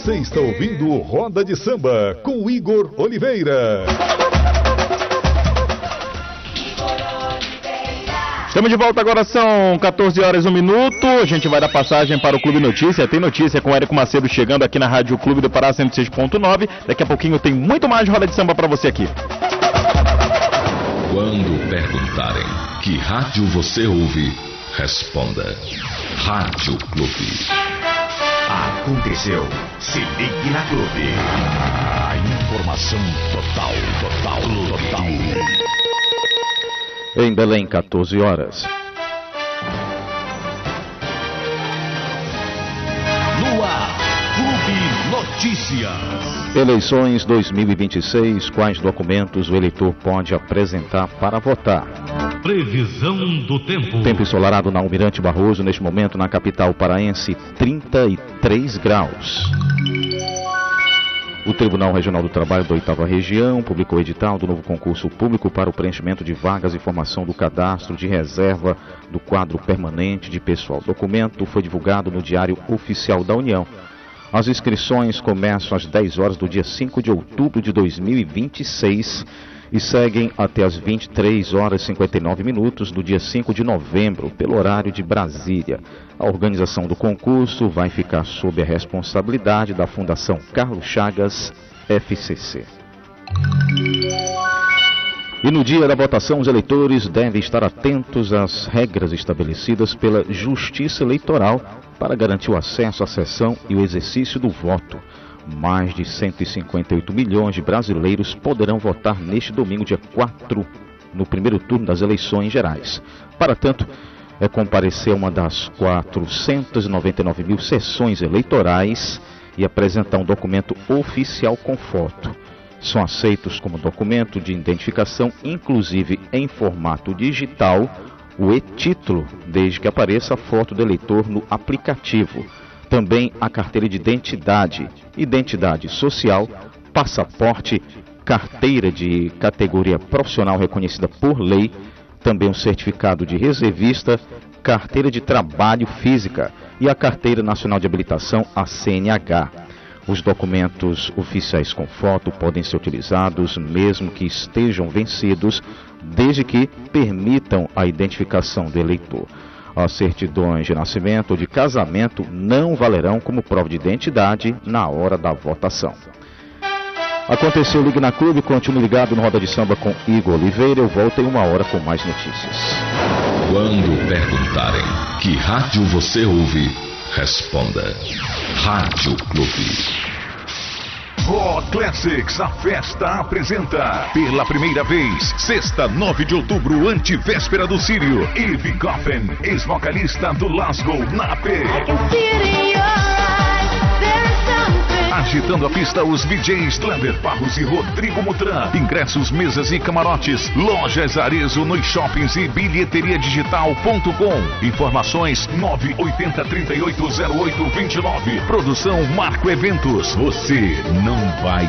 Você está ouvindo o Roda de Samba com Igor Oliveira. Estamos de volta, agora são 14 horas e 1 minuto. A gente vai dar passagem para o Clube Notícia. Tem notícia com o Érico Macedo chegando aqui na Rádio Clube do Pará 106.9. Daqui a pouquinho tem muito mais Roda de Samba para você aqui. Quando perguntarem que rádio você ouve, responda: Rádio Clube. Aconteceu. Se ligue na Clube. A informação total. Em Belém, 14 horas. No ar, Clube Notícias. Eleições 2026. Quais documentos o eleitor pode apresentar para votar? Previsão do tempo. Tempo ensolarado na Almirante Barroso, neste momento na capital paraense, 33 graus. O Tribunal Regional do Trabalho da 8ª Região publicou o edital do novo concurso público para o preenchimento de vagas e formação do cadastro de reserva do quadro permanente de pessoal. O documento foi divulgado no Diário Oficial da União. As inscrições começam às 10 horas do dia 5 de outubro de 2026 e seguem até às 23 horas e 59 minutos do dia 5 de novembro, pelo horário de Brasília. A organização do concurso vai ficar sob a responsabilidade da Fundação Carlos Chagas, FCC. E no dia da votação, os eleitores devem estar atentos às regras estabelecidas pela Justiça Eleitoral para garantir o acesso à sessão e o exercício do voto. Mais de 158 milhões de brasileiros poderão votar neste domingo, dia 4, no primeiro turno das eleições gerais. Para tanto, é comparecer a uma das 499 mil sessões eleitorais e apresentar um documento oficial com foto. São aceitos como documento de identificação, inclusive em formato digital, o e-título, desde que apareça a foto do eleitor no aplicativo. Também a carteira de identidade, identidade social, passaporte, carteira de categoria profissional reconhecida por lei, também um certificado de reservista, carteira de trabalho física e a Carteira Nacional de Habilitação, a CNH. Os documentos oficiais com foto podem ser utilizados mesmo que estejam vencidos, desde que permitam a identificação do eleitor. As certidões de nascimento ou de casamento não valerão como prova de identidade na hora da votação. Aconteceu, ligue na Clube, continue ligado no Roda de Samba com Igor Oliveira. Eu volto em 1 hora com mais notícias. Quando perguntarem que rádio você ouve, responda: Rádio Clube. Rock Classics, a festa apresenta, pela primeira vez, sexta, 9 de outubro, antivéspera do Sírio, Eve Coffin, ex-vocalista do Lasgo, na AP. Agitando a pista, os DJs Lander Barros e Rodrigo Mutran. Ingressos, mesas e camarotes. Lojas Arezzo nos shoppings e bilheteriadigital.com. Informações 980380829. Produção Marco Eventos. Você não vai